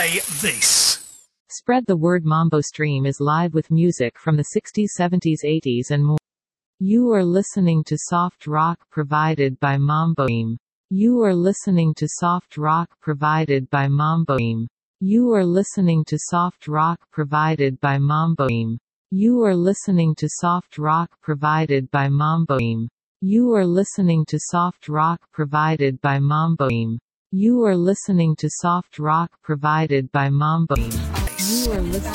play this. Spread the word. Mambo Stream is live with music from the 60s, 70s, 80s and more. You are listening to soft rock provided by Mambo Stream. You are listening to soft rock provided by Mambo Stream. You are listening to soft rock provided by Mambo Stream. You are listening to soft rock provided by Mambo Stream. You are listening to soft rock provided by Mambo Stream. You are listening to soft rock provided by Mambo Stream. You are listening